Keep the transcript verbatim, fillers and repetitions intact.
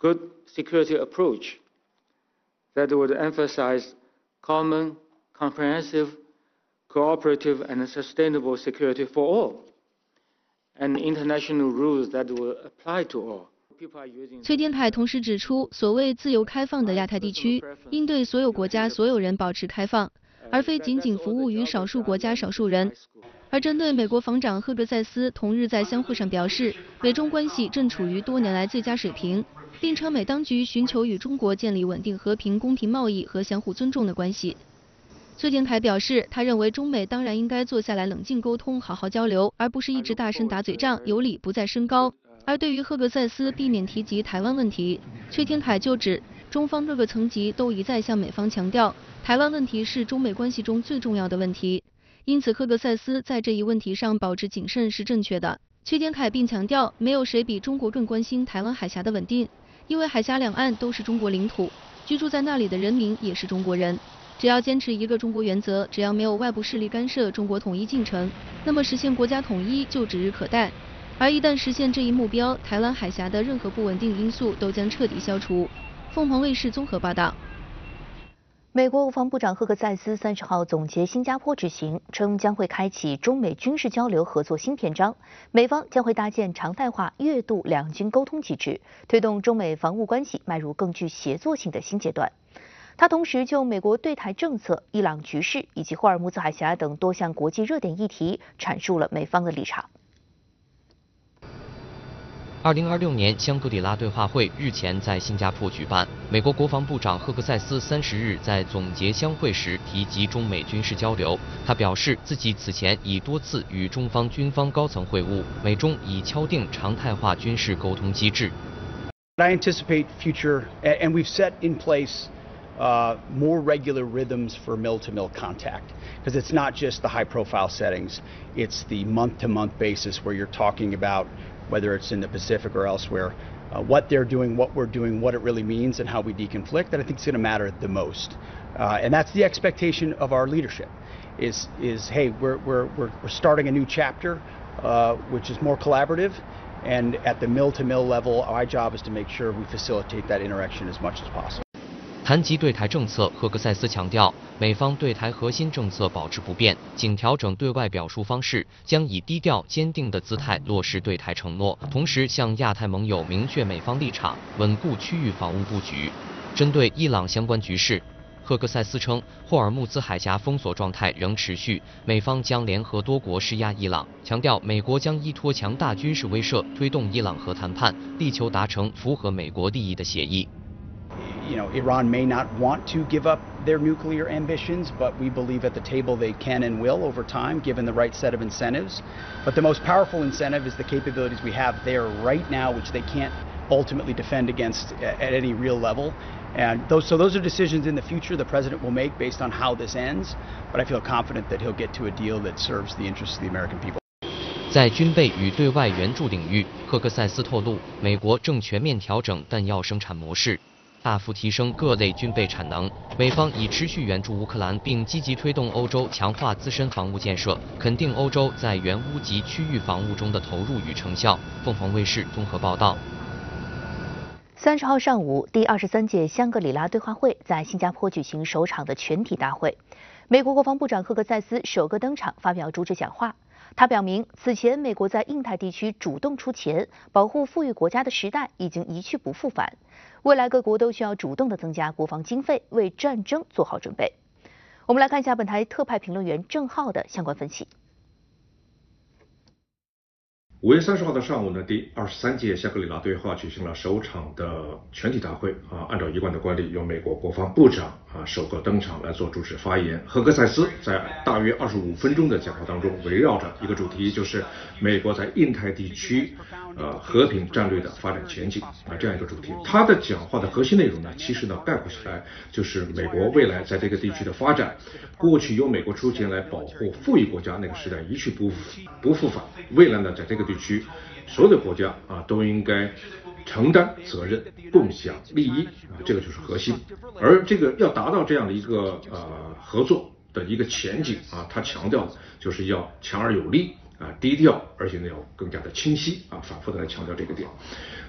good security approach that would emphasize common, comprehensive, cooperative, and sustainable security for all, and international rules that will apply to all. 崔天凯同时指出，所谓自由开放的亚太地区，应对所有国家、所有人保持开放，而非仅仅服务于少数国家、少数人。而针对美国防长赫格塞斯同日在相会上表示，美中关系正处于多年来最佳水平，并称美当局寻求与中国建立稳定、和平、公平贸易和相互尊重的关系。崔天凯表示，他认为中美当然应该坐下来冷静沟通，好好交流，而不是一直大声打嘴仗，有理不再升高。而对于赫格塞斯避免提及台湾问题，崔天凯就指，中方各个层级都一再向美方强调，台湾问题是中美关系中最重要的问题，因此赫格塞斯在这一问题上保持谨慎是正确的。崔天凯并强调，没有谁比中国更关心台湾海峡的稳定，因为海峡两岸都是中国领土，居住在那里的人民也是中国人。只要坚持一个中国原则，只要没有外部势力干涉中国统一进程，那么实现国家统一就指日可待。而一旦实现这一目标，台湾海峡的任何不稳定因素都将彻底消除。凤凰卫视综合报道。 美国国防部长赫格塞斯三十号总结新加坡之行，称将会开启中美军事交流合作新篇章，美方将会搭建常态化月度两军沟通机制，推动中美防务关系迈入更具协作性的新阶段。他同时就美国对台政策、伊朗局势以及霍尔木兹海峡等多项国际热点议题阐述了美方的立场。 二零二六年香格里拉对话会日前在新加坡举办，美国国防部长赫格塞斯三十日在总结相会时提及中美军事交流。他表示，自己此前已多次与中方军方高层会晤，美中已敲定常态化军事沟通机制。 I anticipate future, and we've set in place uh, more regular rhythms for mill-to-mill contact, because it's not just the high-profile settings; it's the month-to-month basis where you're talking about whether it's in the Pacific or elsewhere, uh, what they're doing, what we're doing, what it really means, and how we deconflict. That I think is going to matter the most, uh, and that's the expectation of our leadership. Is is hey, we're we're we're, we're starting a new chapter, uh, which is more collaborative, and at the mill-to-mill level, our job is to make sure we facilitate that interaction as much as possible. 谈及对台政策，赫格塞斯强调，美方对台核心政策保持不变，仅调整对外表述方式，将以低调坚定的姿态落实对台承诺，同时向亚太盟友明确美方立场，稳固区域防务布局。针对伊朗相关局势，赫格塞斯称，霍尔木兹海峡封锁状态仍持续，美方将联合多国施压伊朗，强调美国将依托强大军事威慑，推动伊朗核谈判，力求达成符合美国利益的协议。 You know, Iran may not want to give up their nuclear ambitions, but we believe at the table they can and will over time, given the right set of incentives. But the most powerful incentive is the capabilities we have there right now, which they can't ultimately defend against at any real level. And those, so those are decisions in the future the president will make based on how this ends. But I feel confident that he'll get to a deal that serves the interests of the American people. 在军备与对外援助领域，赫格塞斯透露，美国正全面调整弹药生产模式，大幅提升各类军备产能。美方已持续援助乌克兰，并积极推动欧洲强化自身防务建设，肯定欧洲在援乌及区域防务中的投入与成效。凤凰卫视综合报道。 三十号上午，第二十三届香格里拉对话会在新加坡举行首场的全体大会。美国国防部长赫格塞斯首个登场发表主旨讲话。他表明，此前美国在印太地区主动出钱保护富裕国家的时代已经一去不复返，未来各国都需要主动的增加国防经费，为战争做好准备。我们来看一下本台特派评论员郑浩的相关分析。 五月三十号的上午呢，第二十三届香格里拉对话举行了首场的全体大会啊，按照一贯的惯例，由美国国防部长啊首个登场来做主旨发言。赫格塞斯在大约二十五分钟的讲话当中，围绕着一个主题，就是美国在印太地区呃和平战略的发展前景啊这样一个主题。他的讲话的核心内容呢，其实呢概括起来就是美国未来在这个地区的发展。过去由美国出钱来保护富裕国家那个时代一去不不复返，未来呢在这个地区所有的国家啊都应该承担责任，共享利益啊，这个就是核心。而这个要达到这样的一个呃合作的一个前景啊，他强调的就是要强而有力啊，低调，而且呢要更加的清晰啊，反复的来强调这个点。